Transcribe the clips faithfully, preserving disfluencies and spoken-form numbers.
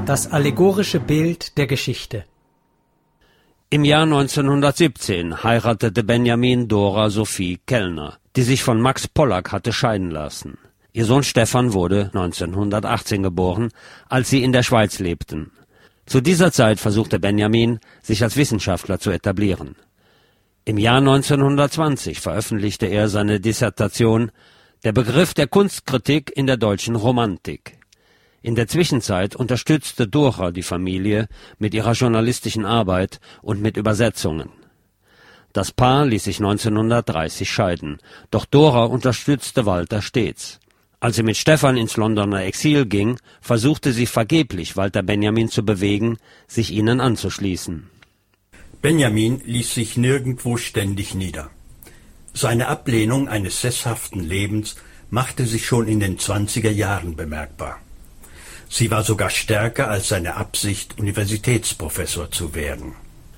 Das allegorische Bild der Geschichte. Im Jahr neunzehnhundertsiebzehn heiratete Benjamin Dora Sophie Kellner, die sich von Max Pollack hatte scheiden lassen. Ihr Sohn Stefan wurde neunzehnhundertachtzehn geboren, als sie in der Schweiz lebten. Zu dieser Zeit versuchte Benjamin, sich als Wissenschaftler zu etablieren. Im Jahr neunzehnhundertzwanzig veröffentlichte er seine Dissertation »Der Begriff der Kunstkritik in der deutschen Romantik«. In der Zwischenzeit unterstützte Dora die Familie mit ihrer journalistischen Arbeit und mit Übersetzungen. Das Paar ließ sich neunzehnhundertdreißig scheiden, doch Dora unterstützte Walter stets. Als sie mit Stefan ins Londoner Exil ging, versuchte sie vergeblich, Walter Benjamin zu bewegen, sich ihnen anzuschließen. Benjamin ließ sich nirgendwo ständig nieder. Seine Ablehnung eines sesshaften Lebens machte sich schon in den zwanziger Jahren bemerkbar. Sie war sogar stärker als seine Absicht, Universitätsprofessor zu werden.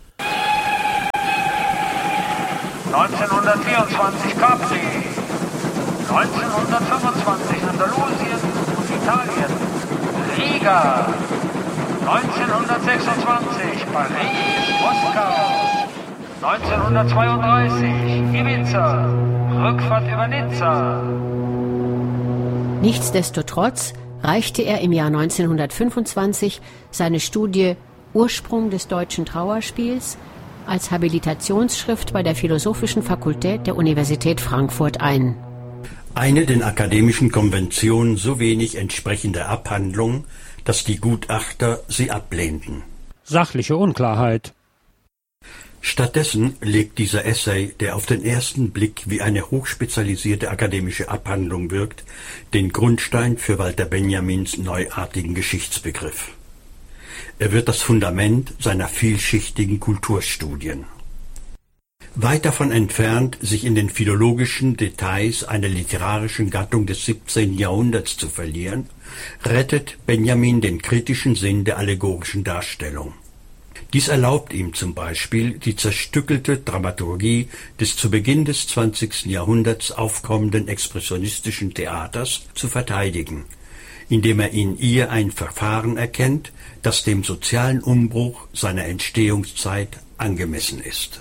neunzehnhundertvierundzwanzig Capri, neunzehnhundertfünfundzwanzig Andalusien und Italien, Riga, neunzehnhundertsechsundzwanzig Paris, Moskau, neunzehnhundertzweiunddreißig Ibiza, Rückfahrt über Nizza. Nichtsdestotrotz reichte er im Jahr neunzehnhundertfünfundzwanzig seine Studie »Ursprung des deutschen Trauerspiels« als Habilitationsschrift bei der Philosophischen Fakultät der Universität Frankfurt ein. Eine den akademischen Konventionen so wenig entsprechende Abhandlung, dass die Gutachter sie ablehnten. Sachliche Unklarheit. Stattdessen legt dieser Essay, der auf den ersten Blick wie eine hochspezialisierte akademische Abhandlung wirkt, den Grundstein für Walter Benjamins neuartigen Geschichtsbegriff. Er wird das Fundament seiner vielschichtigen Kulturstudien. Weit davon entfernt, sich in den philologischen Details einer literarischen Gattung des siebzehnten Jahrhunderts zu verlieren, rettet Benjamin den kritischen Sinn der allegorischen Darstellung. Dies erlaubt ihm zum Beispiel, die zerstückelte Dramaturgie des zu Beginn des zwanzigsten Jahrhunderts aufkommenden expressionistischen Theaters zu verteidigen, indem er in ihr ein Verfahren erkennt, das dem sozialen Umbruch seiner Entstehungszeit angemessen ist.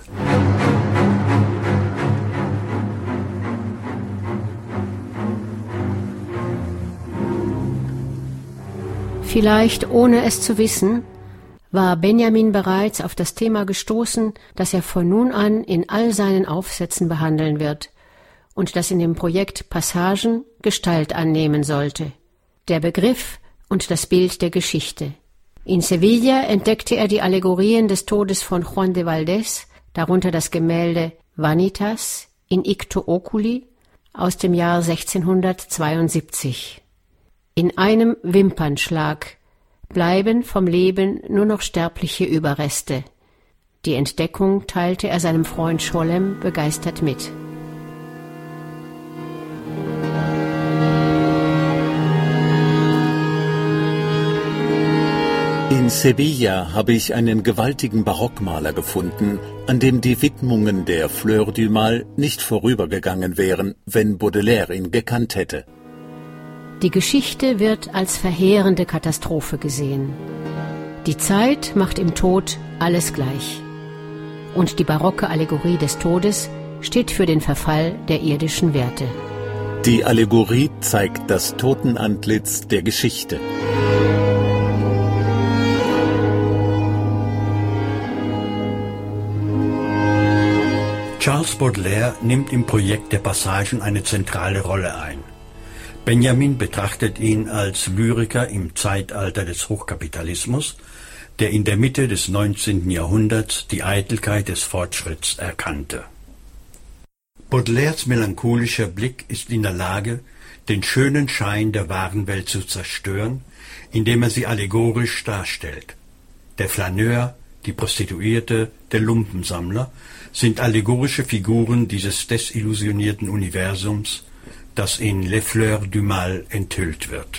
Vielleicht ohne es zu wissen, war Benjamin bereits auf das Thema gestoßen, das er von nun an in all seinen Aufsätzen behandeln wird und das in dem Projekt Passagen Gestalt annehmen sollte: der Begriff und das Bild der Geschichte. In Sevilla entdeckte er die Allegorien des Todes von Juan de Valdés, darunter das Gemälde Vanitas in icto oculi aus dem Jahr sechzehnhundertzweiundsiebzig. In einem Wimpernschlag bleiben vom Leben nur noch sterbliche Überreste. Die Entdeckung teilte er seinem Freund Scholem begeistert mit. In Sevilla habe ich einen gewaltigen Barockmaler gefunden, an dem die Widmungen der Fleur du Mal nicht vorübergegangen wären, wenn Baudelaire ihn gekannt hätte. Die Geschichte wird als verheerende Katastrophe gesehen. Die Zeit macht im Tod alles gleich. Und die barocke Allegorie des Todes steht für den Verfall der irdischen Werte. Die Allegorie zeigt das Totenantlitz der Geschichte. Charles Baudelaire nimmt im Projekt der Passagen eine zentrale Rolle ein. Benjamin betrachtet ihn als Lyriker im Zeitalter des Hochkapitalismus, der in der Mitte des neunzehnten Jahrhunderts die Eitelkeit des Fortschritts erkannte. Baudelaires melancholischer Blick ist in der Lage, den schönen Schein der wahren Welt zu zerstören, indem er sie allegorisch darstellt. Der Flaneur, die Prostituierte, der Lumpensammler sind allegorische Figuren dieses desillusionierten Universums, das in Les Fleurs du Mal enthüllt wird.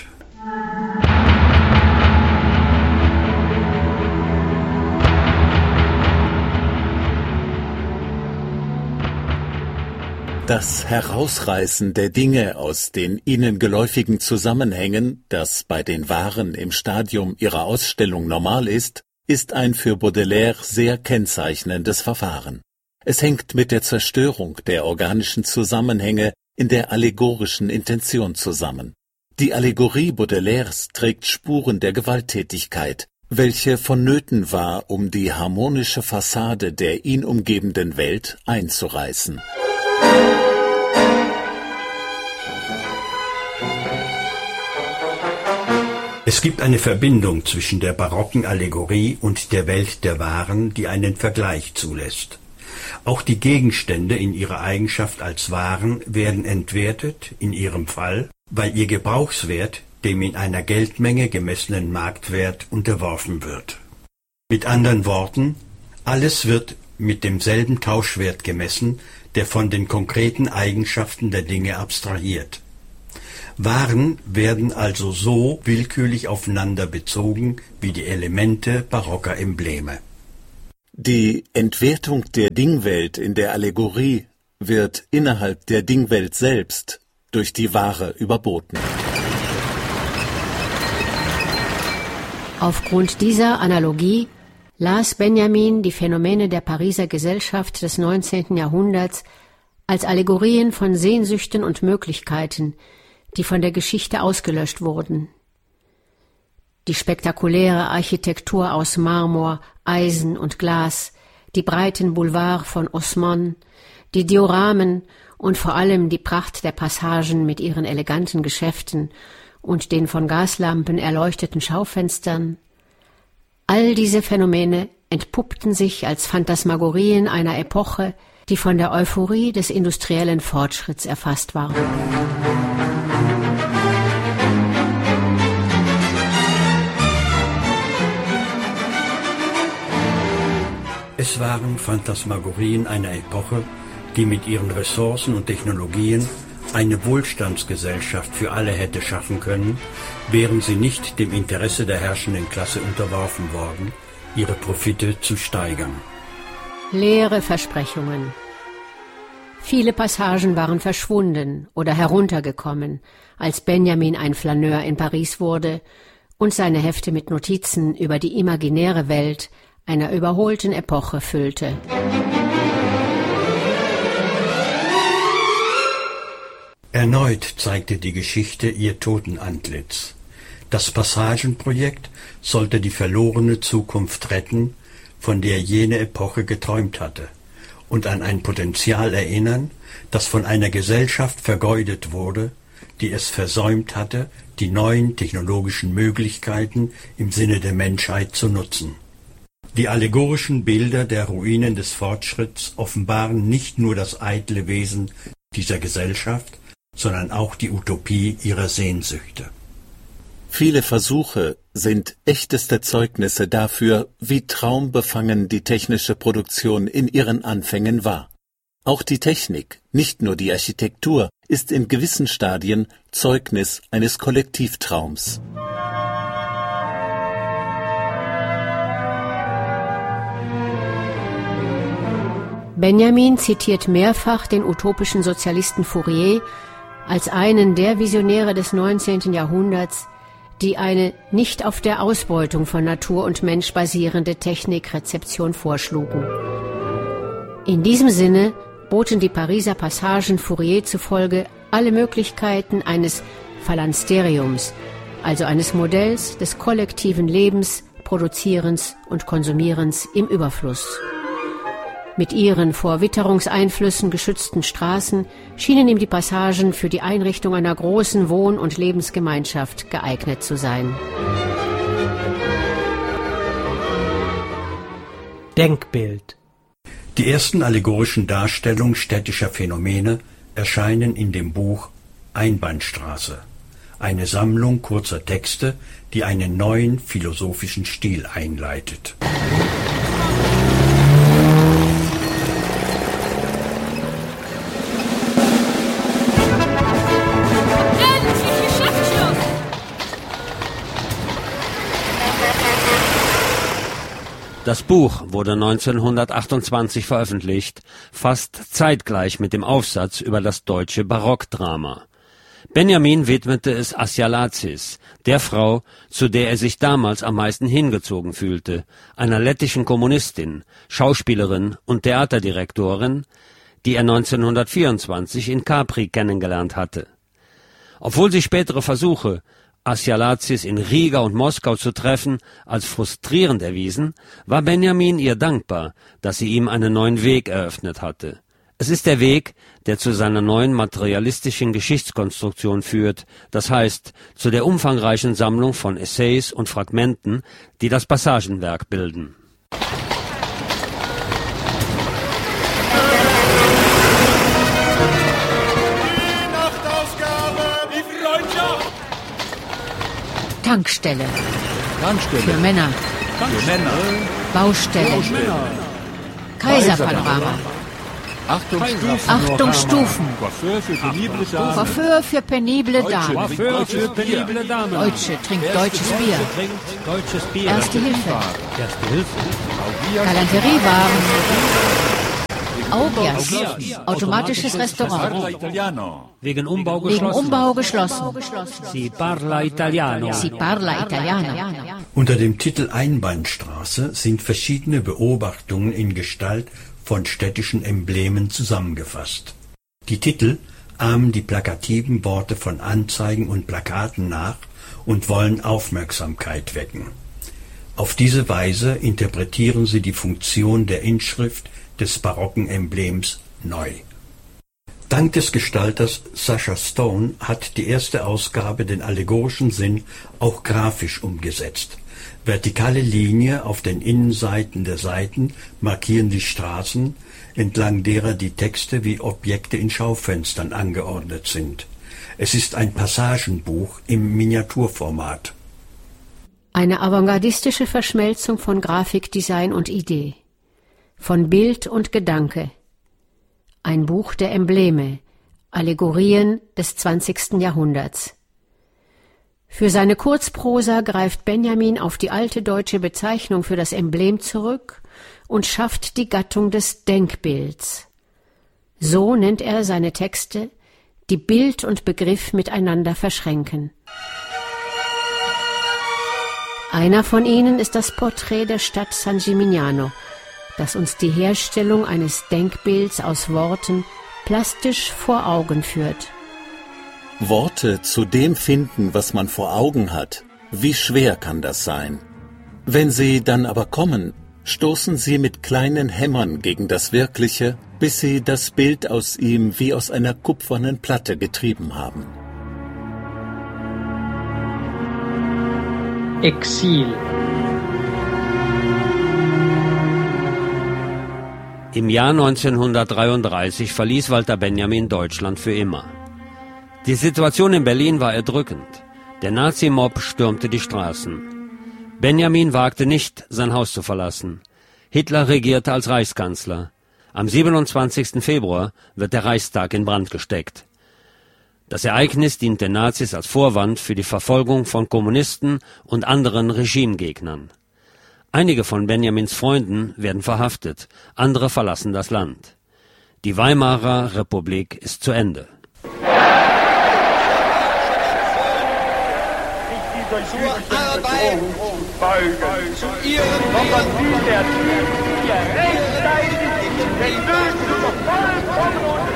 Das Herausreißen der Dinge aus den ihnen geläufigen Zusammenhängen, das bei den Waren im Stadium ihrer Ausstellung normal ist, ist ein für Baudelaire sehr kennzeichnendes Verfahren. Es hängt mit der Zerstörung der organischen Zusammenhänge in der allegorischen Intention zusammen. Die Allegorie Baudelaires trägt Spuren der Gewalttätigkeit, welche vonnöten war, um die harmonische Fassade der ihn umgebenden Welt einzureißen. Es gibt eine Verbindung zwischen der barocken Allegorie und der Welt der Waren, die einen Vergleich zulässt. Auch die Gegenstände in ihrer Eigenschaft als Waren werden entwertet, in ihrem Fall, weil ihr Gebrauchswert dem in einer Geldmenge gemessenen Marktwert unterworfen wird. Mit anderen Worten, alles wird mit demselben Tauschwert gemessen, der von den konkreten Eigenschaften der Dinge abstrahiert. Waren werden also so willkürlich aufeinander bezogen wie die Elemente barocker Embleme. Die Entwertung der Dingwelt in der Allegorie wird innerhalb der Dingwelt selbst durch die Ware überboten. Aufgrund dieser Analogie las Benjamin die Phänomene der Pariser Gesellschaft des neunzehnten Jahrhunderts als Allegorien von Sehnsüchten und Möglichkeiten, die von der Geschichte ausgelöscht wurden. Die spektakuläre Architektur aus Marmor, Eisen und Glas, die breiten Boulevards von Haussmann, die Dioramen und vor allem die Pracht der Passagen mit ihren eleganten Geschäften und den von Gaslampen erleuchteten Schaufenstern. All diese Phänomene entpuppten sich als Phantasmagorien einer Epoche, die von der Euphorie des industriellen Fortschritts erfasst war. Es waren Phantasmagorien einer Epoche, die mit ihren Ressourcen und Technologien eine Wohlstandsgesellschaft für alle hätte schaffen können, wären sie nicht dem Interesse der herrschenden Klasse unterworfen worden, ihre Profite zu steigern. Leere Versprechungen. Viele Passagen waren verschwunden oder heruntergekommen, als Benjamin ein Flaneur in Paris wurde und seine Hefte mit Notizen über die imaginäre Welt einer überholten Epoche füllte. Erneut zeigte die Geschichte ihr Totenantlitz. Das Passagenprojekt sollte die verlorene Zukunft retten, von der jene Epoche geträumt hatte, und an ein Potenzial erinnern, das von einer Gesellschaft vergeudet wurde, die es versäumt hatte, die neuen technologischen Möglichkeiten im Sinne der Menschheit zu nutzen. Die allegorischen Bilder der Ruinen des Fortschritts offenbaren nicht nur das eitle Wesen dieser Gesellschaft, sondern auch die Utopie ihrer Sehnsüchte. Viele Versuche sind echteste Zeugnisse dafür, wie traumbefangen die technische Produktion in ihren Anfängen war. Auch die Technik, nicht nur die Architektur, ist in gewissen Stadien Zeugnis eines Kollektivtraums. Benjamin zitiert mehrfach den utopischen Sozialisten Fourier als einen der Visionäre des neunzehnten Jahrhunderts, die eine nicht auf der Ausbeutung von Natur und Mensch basierende Technikrezeption vorschlugen. In diesem Sinne boten die Pariser Passagen Fourier zufolge alle Möglichkeiten eines Phalansteriums, also eines Modells des kollektiven Lebens, Produzierens und Konsumierens im Überfluss. Mit ihren vor Witterungseinflüssen geschützten Straßen schienen ihm die Passagen für die Einrichtung einer großen Wohn- und Lebensgemeinschaft geeignet zu sein. Denkbild. Die ersten allegorischen Darstellungen städtischer Phänomene erscheinen in dem Buch Einbahnstraße, eine Sammlung kurzer Texte, die einen neuen philosophischen Stil einleitet. Das Buch wurde neunzehnhundertachtundzwanzig veröffentlicht, fast zeitgleich mit dem Aufsatz über das deutsche Barockdrama. Benjamin widmete es Asialazis, der Frau, zu der er sich damals am meisten hingezogen fühlte, einer lettischen Kommunistin, Schauspielerin und Theaterdirektorin, die er neunzehnhundertvierundzwanzig in Capri kennengelernt hatte. Obwohl sich spätere Versuche, Asialazis in Riga und Moskau zu treffen, als frustrierend erwiesen, war Benjamin ihr dankbar, dass sie ihm einen neuen Weg eröffnet hatte. Es ist der Weg, der zu seiner neuen materialistischen Geschichtskonstruktion führt, das heißt zu der umfangreichen Sammlung von Essays und Fragmenten, die das Passagenwerk bilden. Tankstelle. Tankstelle. Für Männer. Für Männer. Baustelle. Baustelle. Kaiserpanorama. Achtung Stufen. Achtung Stufen. Coiffeur für penible Damen. Coiffeur für penible Damen. Coiffeur für penible Damen. Deutsche trinkt deutsches Bier. Trinkt deutsches Bier. Erste Hilfe. Erste Hilfe. Galanteriewaren. Augias. Automatisches Restaurant. Parla Italiano. Wegen Umbau Wegen geschlossen. Umbau geschlossen. Si parla italiano. Si parla italiano. Unter dem Titel Einbahnstraße sind verschiedene Beobachtungen in Gestalt von städtischen Emblemen zusammengefasst. Die Titel ahmen die plakativen Worte von Anzeigen und Plakaten nach und wollen Aufmerksamkeit wecken. Auf diese Weise interpretieren sie die Funktion der Inschrift des barocken Emblems neu. Dank des Gestalters Sasha Stone hat die erste Ausgabe den allegorischen Sinn auch grafisch umgesetzt. Vertikale Linie auf den Innenseiten der Seiten markieren die Straßen, entlang derer die Texte wie Objekte in Schaufenstern angeordnet sind. Es ist ein Passagenbuch im Miniaturformat. Eine avantgardistische Verschmelzung von Grafikdesign und Idee, von Bild und Gedanke. Ein Buch der Embleme, Allegorien des zwanzigsten Jahrhunderts. Für seine Kurzprosa greift Benjamin auf die alte deutsche Bezeichnung für das Emblem zurück und schafft die Gattung des Denkbilds. So nennt er seine Texte, die Bild und Begriff miteinander verschränken. Einer von ihnen ist das Porträt der Stadt San Gimignano, das uns die Herstellung eines Denkbilds aus Worten plastisch vor Augen führt. Worte zu dem finden, was man vor Augen hat. Wie schwer kann das sein? Wenn sie dann aber kommen, stoßen sie mit kleinen Hämmern gegen das Wirkliche, bis sie das Bild aus ihm wie aus einer kupfernen Platte getrieben haben. Exil. Im Jahr neunzehnhundertdreiunddreißig verließ Walter Benjamin Deutschland für immer. Die Situation in Berlin war erdrückend. Der Nazi-Mob stürmte die Straßen. Benjamin wagte nicht, sein Haus zu verlassen. Hitler regierte als Reichskanzler. Am siebenundzwanzigsten Februar wird der Reichstag in Brand gesteckt. Das Ereignis dient den Nazis als Vorwand für die Verfolgung von Kommunisten und anderen Regimegegnern. Einige von Benjamins Freunden werden verhaftet, andere verlassen das Land. Die Weimarer Republik ist zu Ende. Zur Arbeit beugen, zu ihrem Willen, der ihr rechtzeitig den Bösen vollkommen und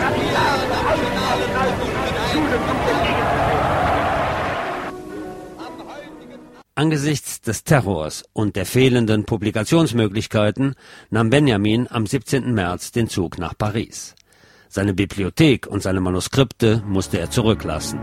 Angesichts des Terrors und der fehlenden Publikationsmöglichkeiten nahm Benjamin am siebzehnten März den Zug nach Paris. Seine Bibliothek und seine Manuskripte musste er zurücklassen.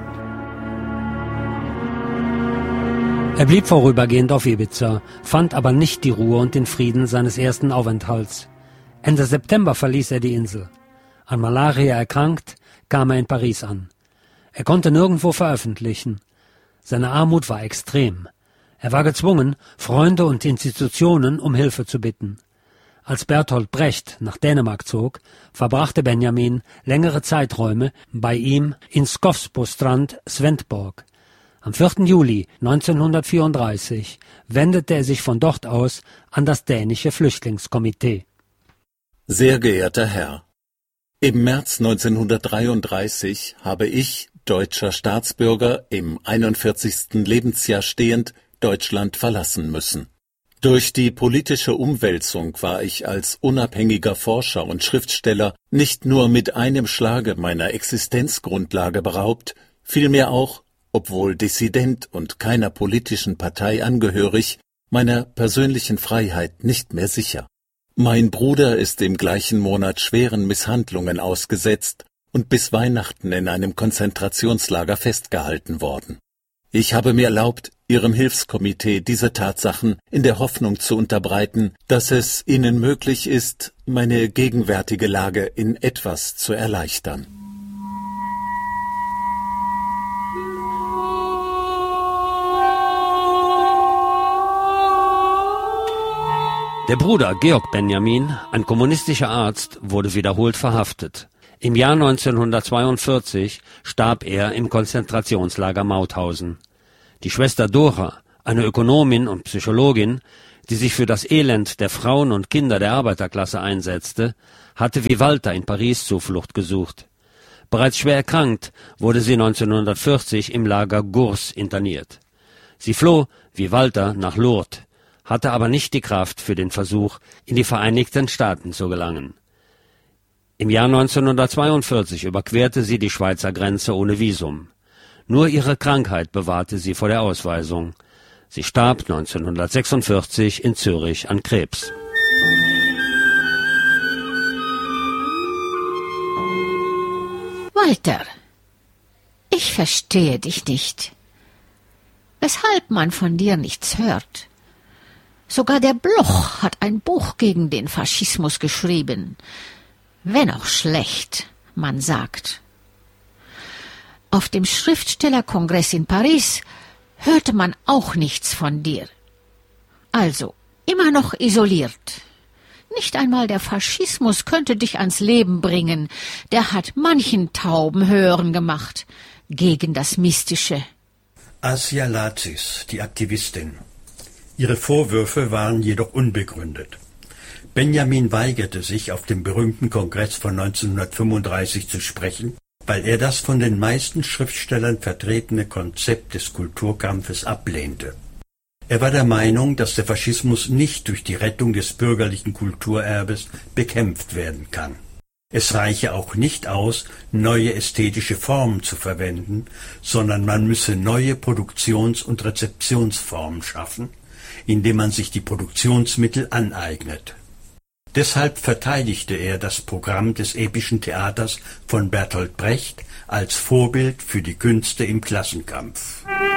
Er blieb vorübergehend auf Ibiza, fand aber nicht die Ruhe und den Frieden seines ersten Aufenthalts. Ende September verließ er die Insel. An Malaria erkrankt, kam er in Paris an. Er konnte nirgendwo veröffentlichen. Seine Armut war extrem. Er war gezwungen, Freunde und Institutionen um Hilfe zu bitten. Als Bertolt Brecht nach Dänemark zog, verbrachte Benjamin längere Zeiträume bei ihm in Skovsbostrand, Svendborg. Am vierten Juli neunzehnhundertvierunddreißig wendete er sich von dort aus an das dänische Flüchtlingskomitee. Sehr geehrter Herr, im März neunzehnhundertdreiunddreißig habe ich, deutscher Staatsbürger, im einundvierzigsten Lebensjahr stehend, Deutschland verlassen müssen. Durch die politische Umwälzung war ich als unabhängiger Forscher und Schriftsteller nicht nur mit einem Schlage meiner Existenzgrundlage beraubt, vielmehr auch, obwohl Dissident und keiner politischen Partei angehörig, meiner persönlichen Freiheit nicht mehr sicher. Mein Bruder ist im gleichen Monat schweren Misshandlungen ausgesetzt und bis Weihnachten in einem Konzentrationslager festgehalten worden. Ich habe mir erlaubt, Ihrem Hilfskomitee diese Tatsachen in der Hoffnung zu unterbreiten, dass es Ihnen möglich ist, meine gegenwärtige Lage in etwas zu erleichtern. Der Bruder Georg Benjamin, ein kommunistischer Arzt, wurde wiederholt verhaftet. Im Jahr neunzehnhundertzweiundvierzig starb er im Konzentrationslager Mauthausen. Die Schwester Dora, eine Ökonomin und Psychologin, die sich für das Elend der Frauen und Kinder der Arbeiterklasse einsetzte, hatte wie Walter in Paris Zuflucht gesucht. Bereits schwer erkrankt wurde sie neunzehnhundertvierzig im Lager Gurs interniert. Sie floh, wie Walter, nach Lourdes, hatte aber nicht die Kraft für den Versuch, in die Vereinigten Staaten zu gelangen. Im Jahr neunzehnhundertzweiundvierzig überquerte sie die Schweizer Grenze ohne Visum. Nur ihre Krankheit bewahrte sie vor der Ausweisung. Sie starb neunzehnhundertsechsundvierzig in Zürich an Krebs. Walter, ich verstehe dich nicht. Weshalb man von dir nichts hört? Sogar der Bloch hat ein Buch gegen den Faschismus geschrieben. Wenn auch schlecht, man sagt. Auf dem Schriftstellerkongress in Paris hörte man auch nichts von dir. Also, immer noch isoliert. Nicht einmal der Faschismus könnte dich ans Leben bringen. Der hat manchen Tauben hören gemacht gegen das Mystische. Asia Lazis, die Aktivistin. Ihre Vorwürfe waren jedoch unbegründet. Benjamin weigerte sich, auf dem berühmten Kongress von neunzehnhundertfünfunddreißig zu sprechen, weil er das von den meisten Schriftstellern vertretene Konzept des Kulturkampfes ablehnte. Er war der Meinung, dass der Faschismus nicht durch die Rettung des bürgerlichen Kulturerbes bekämpft werden kann. Es reiche auch nicht aus, neue ästhetische Formen zu verwenden, sondern man müsse neue Produktions- und Rezeptionsformen schaffen, indem man sich die Produktionsmittel aneignet. Deshalb verteidigte er das Programm des epischen Theaters von Bertolt Brecht als Vorbild für die Künste im Klassenkampf.